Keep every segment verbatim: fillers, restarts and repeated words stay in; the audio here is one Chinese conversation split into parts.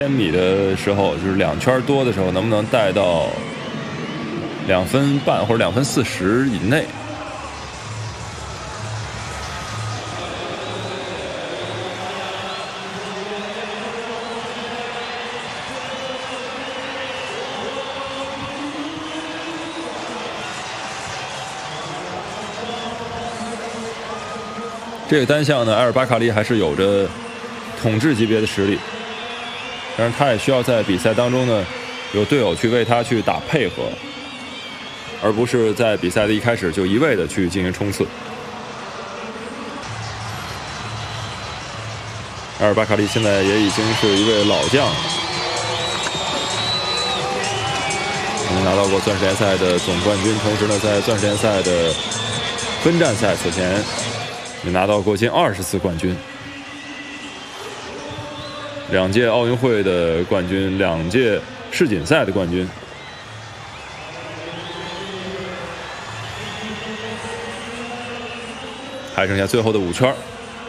千米的时候，就是两圈多的时候，能不能带到两分半或者两分四十以内？这个单项呢，埃尔巴卡利还是有着统治级别的实力，但是他也需要在比赛当中呢，有队友去为他去打配合，而不是在比赛的一开始就一味的去进行冲刺。埃尔巴卡利现在也已经是一位老将，拿到过钻石联赛的总冠军，同时呢，在钻石联赛的分站赛此前也拿到过近二十次冠军，两届奥运会的冠军，两届世锦赛的冠军。还剩下最后的五圈。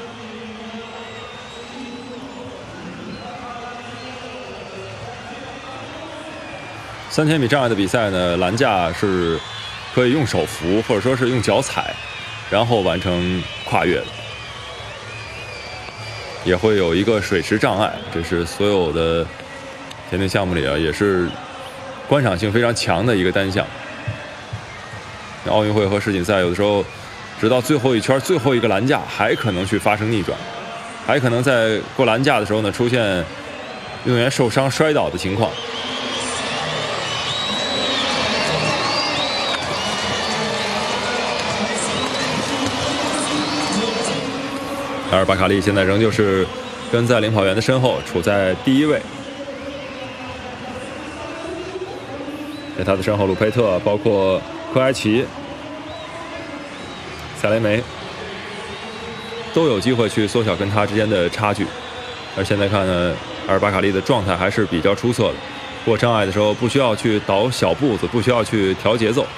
三千米障碍的比赛呢，栏架是可以用手扶，或者说是用脚踩，然后完成跨越的。也会有一个水池障碍，这是所有的田径项目里啊，也是观赏性非常强的一个单项。奥运会和世锦赛有的时候，直到最后一圈、最后一个栏架，还可能去发生逆转，还可能在过栏架的时候呢，出现运动员受伤摔倒的情况。埃尔巴卡利现在仍旧是跟在领跑员的身后，处在第一位。在他的身后，鲁佩特，包括科埃奇、塞雷梅，都有机会去缩小跟他之间的差距。而现在看呢，埃尔巴卡利的状态还是比较出色的。过障碍的时候不需要去倒小步子，不需要去调节奏，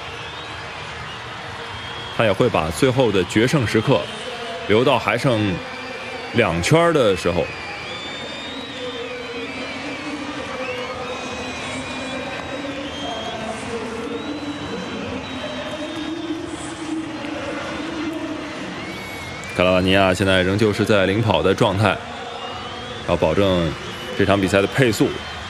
他也会把最后的决胜时刻留到还剩两圈的时候。卡拉瓦尼亚现在仍旧是在领跑的状态，要保证这场比赛的配速。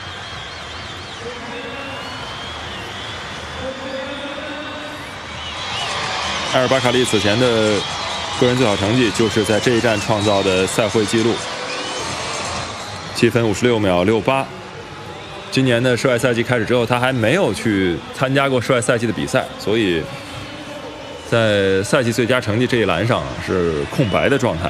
埃尔巴卡利此前的个人最好成绩就是在这一站创造的赛会纪录，七分五十六秒六八。今年的室外赛季开始之后，他还没有去参加过室外赛季的比赛，所以在赛季最佳成绩这一栏上是空白的状态。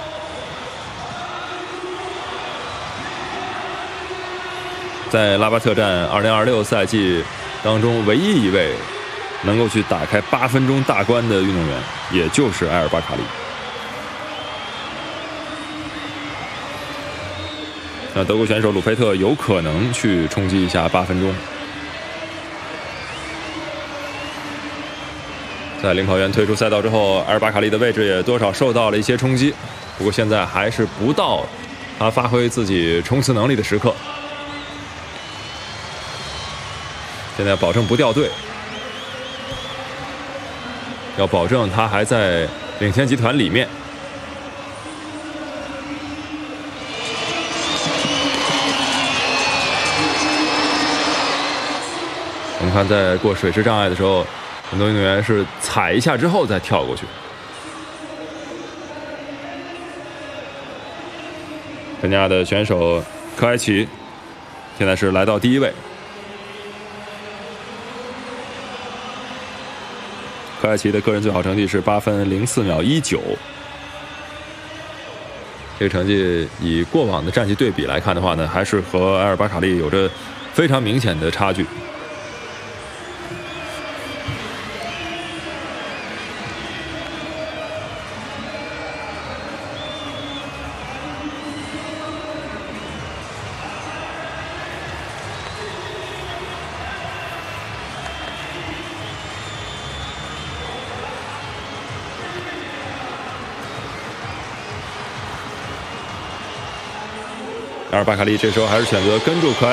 在拉巴特站二零二六赛季当中，唯一一位能够去打开八分钟大关的运动员，也就是埃尔巴卡利。那德国选手鲁佩特有可能去冲击一下八分钟。在领跑员退出赛道之后，埃尔巴卡利的位置也多少受到了一些冲击，不过现在还是不到他发挥自己冲刺能力的时刻。现在要保证不掉队，要保证他还在领先集团里面。我们看，在过水池障碍的时候，很多运动员是踩一下之后再跳过去。肯尼亚的选手科埃奇现在是来到第一位。科埃奇的个人最好成绩是八分零四秒一九，这个成绩以过往的战绩对比来看的话呢，还是和埃尔巴卡利有着非常明显的差距。 当然巴卡利这时候还是选择跟住可爱